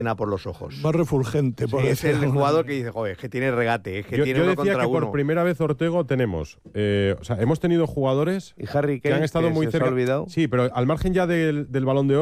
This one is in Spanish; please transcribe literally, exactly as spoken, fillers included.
por los ojos. Más refulgente. Sí, por es el decirlo. jugador que dice, joder, es que tiene regate, es que Yo, tiene yo uno decía contra que por uno. primera vez Ortego tenemos, eh, o sea, hemos tenido jugadores Y Harry que Kane, han estado que muy se os ha cerca. olvidado. Sí, pero al margen ya del, del Balón de Oro.